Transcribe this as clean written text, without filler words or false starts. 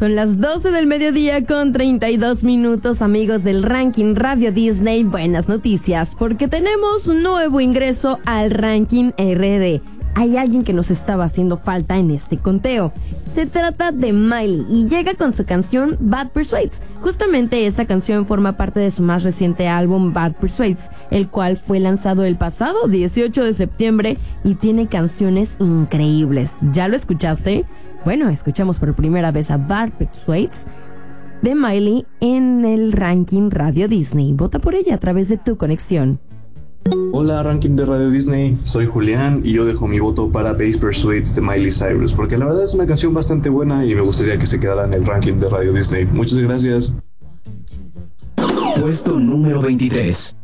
Son las 12 del mediodía con 32 minutos, amigos del ranking Radio Disney. Buenas noticias, porque tenemos un nuevo ingreso al ranking RD. Hay alguien que nos estaba haciendo falta en este conteo. Se trata de Miley y llega con su canción Bad Persuades. Justamente esta canción forma parte de su más reciente álbum Bad Persuades, el cual fue lanzado el pasado 18 de septiembre y tiene canciones increíbles. ¿Ya lo escuchaste? Bueno, escuchamos por primera vez a Bad Persuades de Miley en el ranking Radio Disney. Vota por ella a través de tu conexión. Hola, ranking de Radio Disney, soy Julián y yo dejo mi voto para Bad Persuades de Miley Cyrus, porque la verdad es una canción bastante buena y me gustaría que se quedara en el ranking de Radio Disney. Muchas gracias. Puesto número 23.